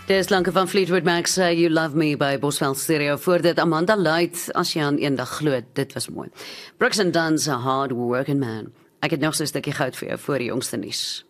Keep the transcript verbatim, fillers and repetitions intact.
Dis klanke van Fleetwood Mac se You Love Me by Bosveld Stereo. Voor dit Amanda Light, as jy aan eendag glo, dit was mooi. Brooks and Dunn's A Hard Working Man. Ek het nog so 'n stukkie goud vir jou voor die jongste nuus.